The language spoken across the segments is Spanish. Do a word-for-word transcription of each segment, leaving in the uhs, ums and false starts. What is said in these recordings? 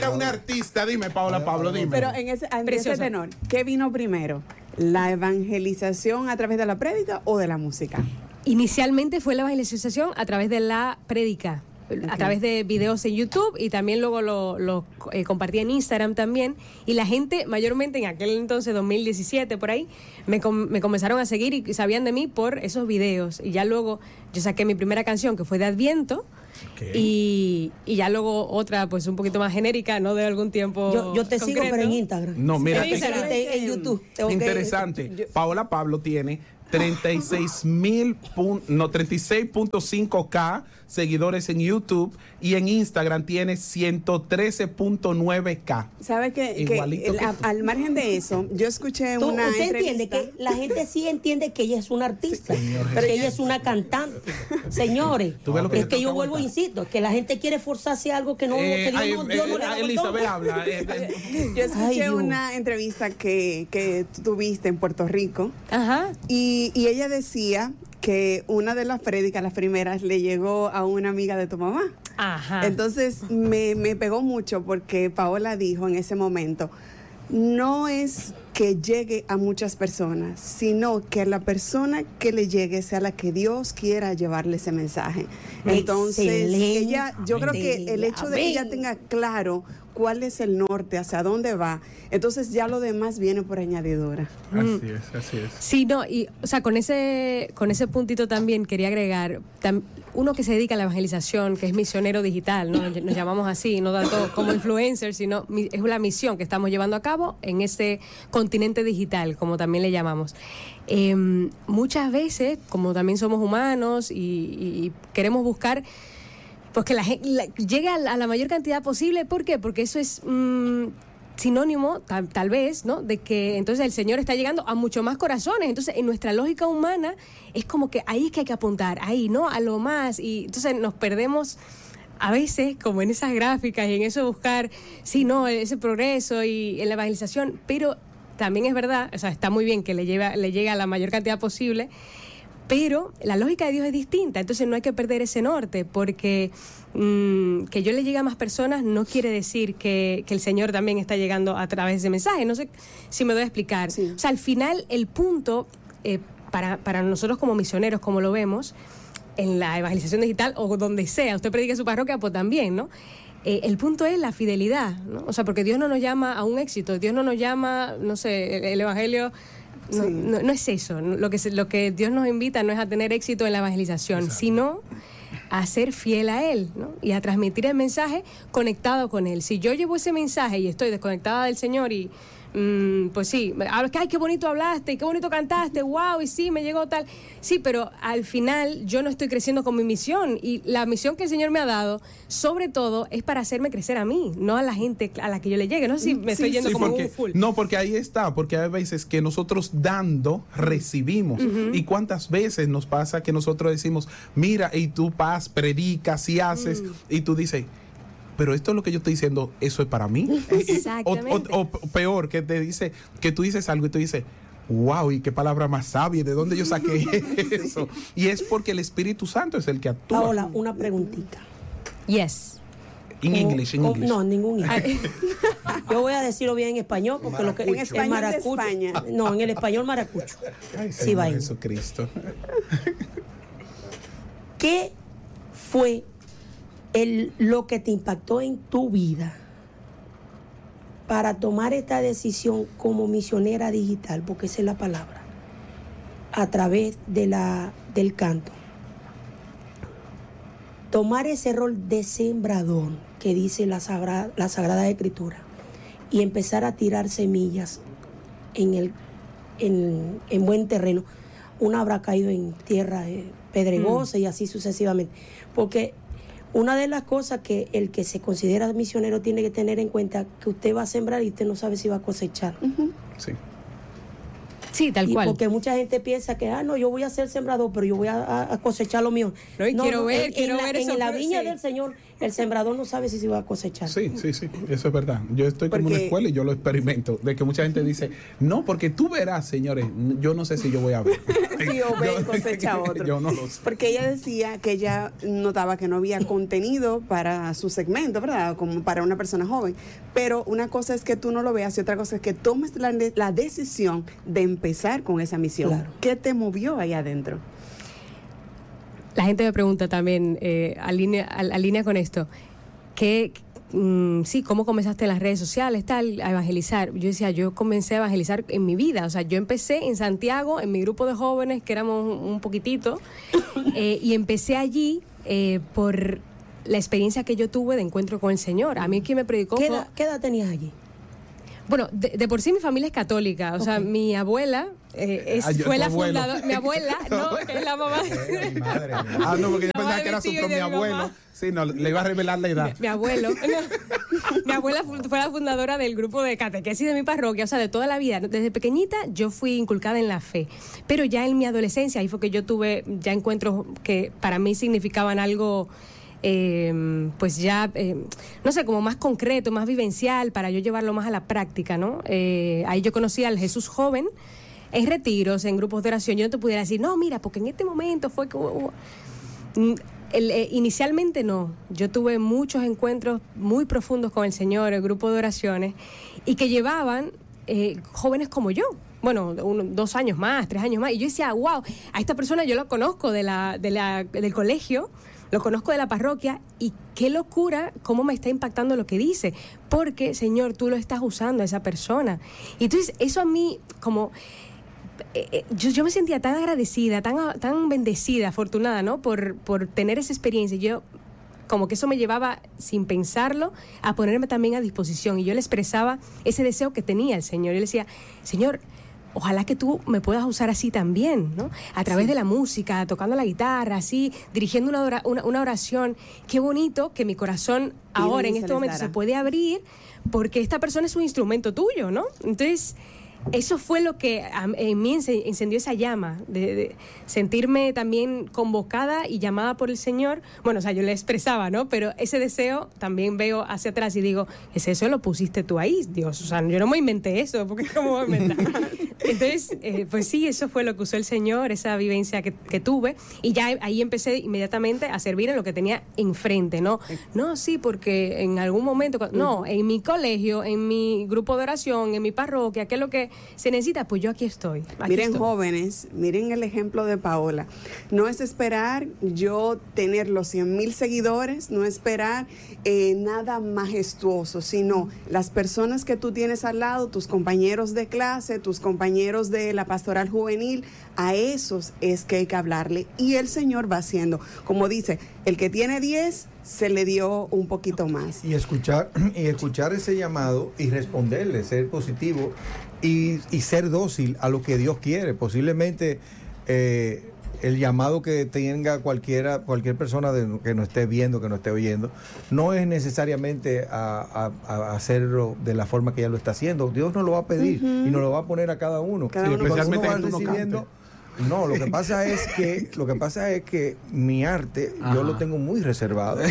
ella es una artista. Dime, Paola Pablo, dime. Pero en ese, en ese tenor, ¿qué vino primero? ¿La evangelización a través de la prédica o de la música? Inicialmente fue la evangelización a través de la prédica. Okay. A través de videos en YouTube y también luego lo, lo eh, compartí en Instagram también, y la gente mayormente en aquel entonces dos mil diecisiete por ahí me, com- me comenzaron a seguir y sabían de mí por esos videos, y ya luego yo saqué mi primera canción que fue de Adviento. Okay. Y, y ya luego otra pues un poquito más genérica, no de algún tiempo yo, yo te concreto. sigo pero en Instagram. No, mira, en, Instagram, en, en YouTube. Interesante. Yo, Paola Pablo tiene treinta y seis mil, no, treinta y seis punto cinco K seguidores en YouTube, y en Instagram tiene ciento trece punto nueve K. ¿Sabes qué? Que el, a, al margen de eso, yo escuché ¿Tú, una usted entrevista. entiende que la gente sí entiende que ella es una artista, sí, pero ella es una cantante. Señores, que es que yo vuelvo e insisto, que la gente quiere forzarse algo que no, eh, que Dios, ay, no, Dios eh, no le da. Elizabeth habla. Eh, eh. Yo escuché ay, una entrevista que, que tuviste en Puerto Rico. Ajá. Y, y ella decía que una de las prédicas, las primeras, le llegó a una amiga de tu mamá. Ajá. Entonces me, me pegó mucho porque Paola dijo en ese momento, no es que llegue a muchas personas, sino que la persona que le llegue sea la que Dios quiera llevarle ese mensaje. Entonces, excelente. Ella, yo Amén. Creo que el hecho Amén. De que ella tenga claro cuál es el norte, hacia dónde va, entonces ya lo demás viene por añadidura. Así es, así es. Sí, no, y o sea, con ese con ese puntito también quería agregar, tam, uno que se dedica a la evangelización, que es misionero digital, ¿no? Nos llamamos así, no tanto como influencer, sino es la misión que estamos llevando a cabo en este continente digital, como también le llamamos. Eh, muchas veces, como también somos humanos y, y queremos buscar pues que la gente la, llegue a la, a la mayor cantidad posible. ¿Por qué? Porque eso es mmm, sinónimo, tal, tal vez, ¿no? De que entonces el Señor está llegando a mucho más corazones. Entonces, en nuestra lógica humana, es como que ahí es que hay que apuntar, ahí, ¿no? A lo más. Y entonces nos perdemos a veces, como en esas gráficas y en eso buscar, sí, no, ese progreso y en la evangelización. Pero también es verdad, o sea, está muy bien que le lleve, le llegue a la mayor cantidad posible, pero la lógica de Dios es distinta, entonces no hay que perder ese norte, porque mmm, que yo le llegue a más personas no quiere decir que, que el Señor también está llegando a través de ese mensaje. No sé si me doy a explicar. Sí. O sea, al final el punto, eh, para, para nosotros como misioneros, como lo vemos, en la evangelización digital o donde sea, usted predica en su parroquia, pues también, ¿no? Eh, el punto es la fidelidad, ¿no? O sea, porque Dios no nos llama a un éxito, Dios no nos llama, no sé, el, el evangelio... No, sí. no, no es eso, lo que, lo que Dios nos invita no es a tener éxito en la evangelización, exacto, sino a ser fiel a Él, ¿no? Y a transmitir el mensaje conectado con Él. Si yo llevo ese mensaje y estoy desconectada del Señor y Mm, pues sí, ay, qué bonito hablaste, qué bonito cantaste, wow, y sí, me llegó tal. Sí, pero al final yo no estoy creciendo con mi misión, y la misión que el Señor me ha dado, sobre todo, es para hacerme crecer a mí, no a la gente a la que yo le llegue. No sé si me sí, estoy yendo sí, como porque, un full. No, porque ahí está, porque hay veces que nosotros dando, recibimos. Uh-huh. Y cuántas veces nos pasa que nosotros decimos, mira, y tú vas, predicas y haces, uh-huh, y tú dices, pero esto es lo que yo estoy diciendo, eso es para mí. Exactamente. O, o, o peor, que te dice, que tú dices algo y tú dices, wow, y qué palabra más sabia, ¿de dónde yo saqué eso? Y es porque el Espíritu Santo es el que actúa. Paola, una preguntita. Yes. En inglés, en inglés. No, ningún inglés. Yo voy a decirlo bien en español, porque maracucho. Lo que en español maracucho, de España. No, en el español maracucho. Ay, sí, va Jesucristo. ¿Qué fue el, lo que te impactó en tu vida para tomar esta decisión como misionera digital, porque esa es la palabra, a través de la, del canto? Tomar ese rol de sembrador que dice la Sagrada, la Sagrada Escritura, y empezar a tirar semillas en, el, en, en buen terreno. Una habrá caído en tierra eh, pedregosa mm. y así sucesivamente. Porque una de las cosas que el que se considera misionero tiene que tener en cuenta, que usted va a sembrar y usted no sabe si va a cosechar. Uh-huh. Sí. Sí, tal y cual. Porque mucha gente piensa que, ah, no, yo voy a ser sembrador, pero yo voy a, a cosechar lo mío. No, y no, quiero no, ver, en, quiero en ver la, eso. En la viña sí. del Señor El sembrador no sabe si se va a cosechar. Sí, sí, sí, eso es verdad. Yo estoy como en una escuela y yo lo experimento. De que mucha gente dice, no, porque tú verás, señores, yo no sé si yo voy a ver. Sí, o ve y cosecha otro. Yo no lo sé. Porque ella decía que ella notaba que no había contenido para su segmento, ¿verdad? Como para una persona joven. Pero una cosa es que tú no lo veas y otra cosa es que tomes la, la decisión de empezar con esa misión. Claro. ¿Qué te movió ahí adentro? La gente me pregunta también, eh, alinea, alinea con esto, que mm, sí, ¿cómo comenzaste en las redes sociales, tal, a evangelizar? Yo decía, yo comencé a evangelizar en mi vida, o sea, yo empecé en Santiago, en mi grupo de jóvenes, que éramos un poquitito, eh, y empecé allí eh, por la experiencia que yo tuve de encuentro con el Señor. A mí quien me predicó ¿Qué fue... edad, ¿Qué edad tenías allí? Bueno, de, de por sí mi familia es católica, o okay. sea, mi abuela eh, es, ah, fue la fundadora, mi abuela, no, que es la mamá. Eh, mi madre. Ah, no, porque yo pensaba que era su propio abuelo. Mamá. Sí, no, le iba a revelar la edad. Mi, mi abuelo, no, mi abuela fue la fundadora del grupo de catequesis de mi parroquia, o sea, de toda la vida. Desde pequeñita yo fui inculcada en la fe, pero ya en mi adolescencia, ahí fue que yo tuve ya encuentros que para mí significaban algo... Eh, pues ya, eh, no sé, como más concreto, más vivencial, para yo llevarlo más a la práctica, ¿no? Eh, ahí yo conocí al Jesús joven, en retiros, en grupos de oración. Yo no te pudiera decir, no, mira, porque en este momento fue que... Uh, uh, el, eh, inicialmente no, yo tuve muchos encuentros muy profundos con el Señor, el grupo de oraciones, y que llevaban eh, jóvenes como yo. Bueno, uno, dos años más, tres años más. Y yo decía, wow, a esta persona yo la conozco de la, de la, del colegio, lo conozco de la parroquia y qué locura cómo me está impactando lo que dice, porque, Señor, tú lo estás usando a esa persona. Y entonces eso a mí, como, eh, yo, yo me sentía tan agradecida, tan, tan bendecida, afortunada, ¿no? Por, por tener esa experiencia. Yo, como que eso me llevaba, sin pensarlo, a ponerme también a disposición. Y yo le expresaba ese deseo que tenía el Señor. Yo le decía, Señor, ojalá que tú me puedas usar así también, ¿no? A través sí. de la música, tocando la guitarra, así, dirigiendo una, ora, una, una oración. Qué bonito que mi corazón ahora, en este momento, se puede abrir porque esta persona es un instrumento tuyo, ¿no? Entonces, eso fue lo que en mí encendió esa llama, de, de sentirme también convocada y llamada por el Señor. Bueno, o sea, yo le expresaba, ¿no? Pero ese deseo también veo hacia atrás y digo, ese deseo lo pusiste tú ahí, Dios. O sea, yo no me inventé eso, porque ¿cómo voy a inventar? Entonces, eh, pues sí, eso fue lo que usó el Señor, esa vivencia que, que tuve. Y ya ahí empecé inmediatamente a servir en lo que tenía enfrente, ¿no? No, sí, porque en algún momento, no, en mi colegio, en mi grupo de oración, en mi parroquia, ¿qué es lo que se necesita? Pues yo aquí estoy. Aquí miren, estoy. Jóvenes, miren el ejemplo de Paola. No es esperar yo tener los cien mil seguidores, no esperar eh, nada majestuoso, sino las personas que tú tienes al lado, tus compañeros de clase, tus compañeros de la pastoral juvenil, a esos es que hay que hablarle. Y el Señor va haciendo, como dice, el que tiene diez, se le dio un poquito más. Y escuchar, y escuchar ese llamado y responderle, ser positivo y, y ser dócil a lo que Dios quiere. Posiblemente eh, el llamado que tenga cualquiera, cualquier persona de, que no esté viendo, que no esté oyendo, no es necesariamente a, a, a hacerlo de la forma que ella lo está haciendo. Dios nos lo va a pedir uh-huh. y nos lo va a poner a cada uno. Cada sí, uno especialmente uno va recibiendo. No, lo que pasa es que lo que pasa es que mi arte Ajá. yo lo tengo muy reservado.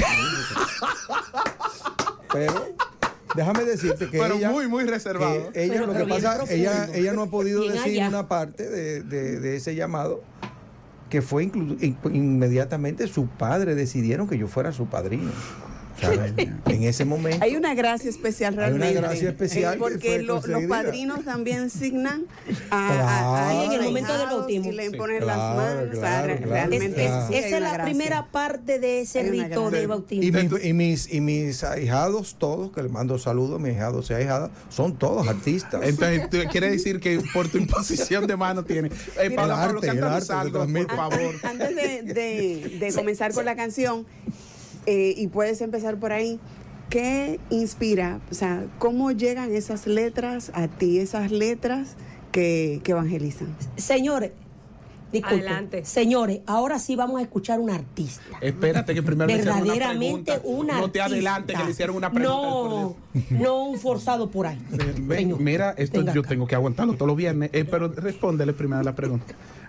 Pero déjame decirte que pero ella muy muy reservado. Que ella pero, lo pero que pasa, profundo. ella ella no ha podido bien decir allá. una parte de, de, de ese llamado que fue inclu- in, inmediatamente su padre decidieron que yo fuera su padrino. O sea, en ese momento hay una gracia especial realmente. Hay una gracia especial. Eh, porque lo, los padrinos también signan a, claro, a, a en el momento del bautismo y le imponen sí, las claro, manos. claro, o sea, claro, realmente claro. sí, Esa es la primera parte de ese Hay una rito gracia. de bautismo. Y, mi- y mis y mis ahijados todos, que les mando saludos, mis ahijados y ahijadas, son todos artistas. Entonces, tú- quiere decir que por tu imposición de mano tiene. Eh, Pablo, El Pablo, arte, el cántanos arte, algo, se transmite. por favor. Antes de, de, de comenzar con la canción, eh, y puedes empezar por ahí, ¿qué inspira? O sea, ¿cómo llegan esas letras a ti, esas letras que, que evangelizan? Señores, disculpen. Adelante. Señores, ahora sí vamos a escuchar un artista. Espérate que primero le hicieron una Verdaderamente pregunta. un artista. No te adelante que le hicieron una pregunta. No, no un forzado por ahí. Ven, Señor, mira, esto venga yo acá. tengo que aguantarlo todos los viernes, eh, pero respóndele primero la pregunta.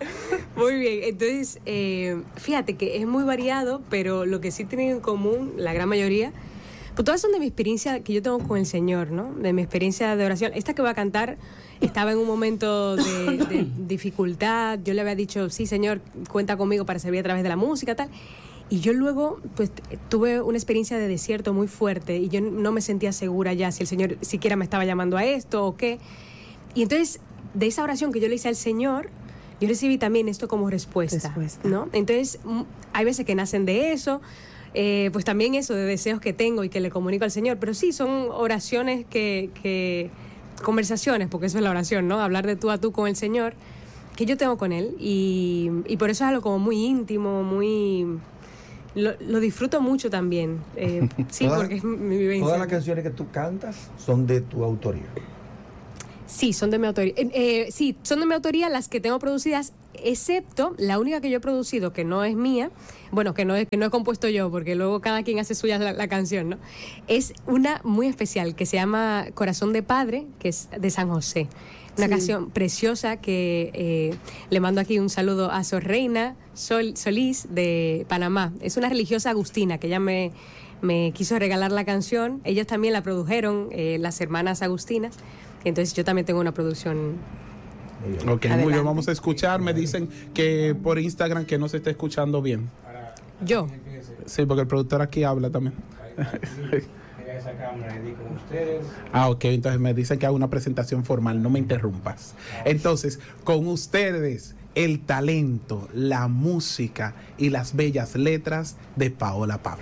Muy bien, entonces, eh, fíjate que es muy variado, pero lo que sí tienen en común, la gran mayoría, pues todas son de mi experiencia que yo tengo con el Señor, ¿no? De mi experiencia de oración. Esta que voy a cantar estaba en un momento de, de dificultad, yo le había dicho, sí, Señor, cuenta conmigo para servir a través de la música, tal. Y yo luego, pues, tuve una experiencia de desierto muy fuerte y yo no me sentía segura ya si el Señor siquiera me estaba llamando a esto o qué. Y entonces, de esa oración que yo le hice al Señor, yo recibí también esto como respuesta, Respuesta. ¿no? Entonces, mm, hay veces que nacen de eso, eh, pues también eso, de deseos que tengo y que le comunico al Señor, pero sí, son oraciones que, que conversaciones, porque eso es la oración, ¿no? Hablar de tú a tú con el Señor, que yo tengo con Él, y, y por eso es algo como muy íntimo, muy... Lo, lo disfruto mucho también, eh, sí, Toda- porque es mi vivencia. Todas las canciones que tú cantas son de tu autoría. Sí, son de mi autoría. Eh, eh, sí, son de mi autoría las que tengo producidas, excepto la única que yo he producido, que no es mía, bueno, que no, es, que no he compuesto yo, porque luego cada quien hace suya la, la canción, ¿no? Es una muy especial que se llama Corazón de Padre, que es de San José. Una Sí. canción preciosa que eh, le mando aquí un saludo a Sor Reina Sol, Solís de Panamá. Es una religiosa agustina que ella me, me quiso regalar la canción. Ellas también la produjeron, eh, las hermanas agustinas. Entonces yo también tengo una producción. Ok, muy Adelante. bien, vamos a escuchar. Me dicen que por Instagram que no se está escuchando bien. Yo. Sí, porque el productor aquí habla también. Esa cámara y con ustedes. Ah, ok, entonces me dicen que hago una presentación formal, no me interrumpas. Entonces, con ustedes, el talento, la música y las bellas letras de Paola Pablo.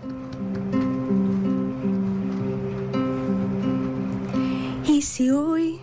Y si hoy